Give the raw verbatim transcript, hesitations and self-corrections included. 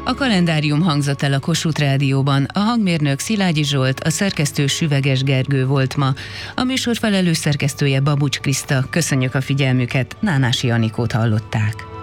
A kalendárium hangzott el a Kossuth Rádióban, a hangmérnök Szilágyi Zsolt, a szerkesztő Süveges Gergő volt ma. A műsor felelős szerkesztője Babucs Kriszta. Köszönjük a figyelmüket, Nánási Anikót hallották.